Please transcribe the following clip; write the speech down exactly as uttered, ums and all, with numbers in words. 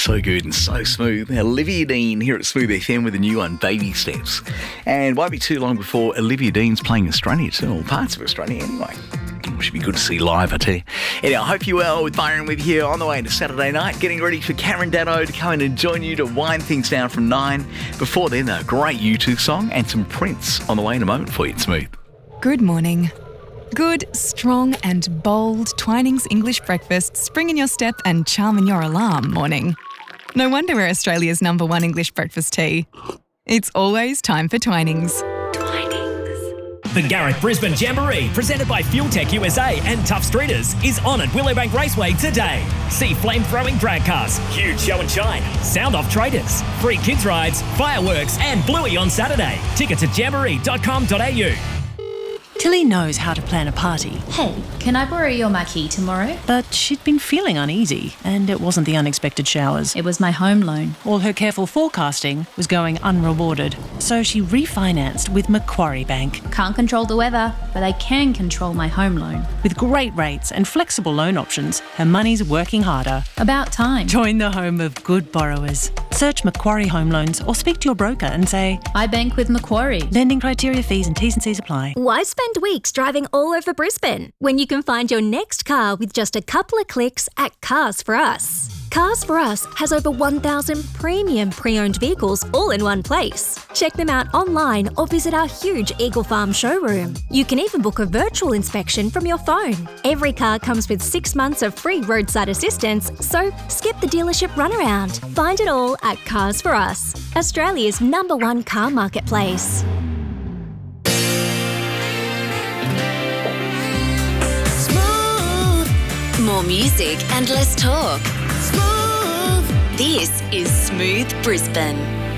So good and so smooth. Olivia Dean here at Smooth F M with a new one, Baby Steps. And won't be too long before Olivia Dean's playing Australia too, or parts of Australia anyway. It should be good to see live, I tell you. Anyway, I hope you're well with Byron with you on the way to Saturday night, getting ready for Karen Dano to come in and join you to wind things down from nine. Before then, a great U two song and some Prince on the way in a moment for you. It's Smooth. Good morning. Good, strong and bold Twinings English breakfast, spring in your step and charm in your alarm morning. No wonder we're Australia's number one English breakfast tea. It's always time for Twinings. Twinings. The Gareth Brisbane Jamboree, presented by FuelTech U S A and Tough Streeters, is on at Willowbank Raceway today. See flame-throwing drag cars, huge show and shine, sound-off traders, free kids rides, fireworks and Bluey on Saturday. Tickets at jamboree dot com dot a u. Tilly knows how to plan a party. Hey, can I borrow your marquee tomorrow? But she'd been feeling uneasy, and it wasn't the unexpected showers. It was my home loan. All her careful forecasting was going unrewarded, so she refinanced with Macquarie Bank. Can't control the weather, but I can control my home loan. With great rates and flexible loan options, her money's working harder. About time. Join the home of good borrowers. Search Macquarie Home Loans or speak to your broker and say, I bank with Macquarie. Lending criteria, fees and T's and C's apply. Why spend weeks driving all over Brisbane when you can find your next car with just a couple of clicks at Cars for Us? Cars for Us has over one thousand premium pre-owned vehicles all in one place. Check them out online or visit our huge Eagle Farm showroom. You can even book a virtual inspection from your phone. Every car comes with six months of free roadside assistance, so skip the dealership runaround. Find it all at Cars for Us, Australia's number one car marketplace. More music and less talk. Smooth. This is Smooth Brisbane.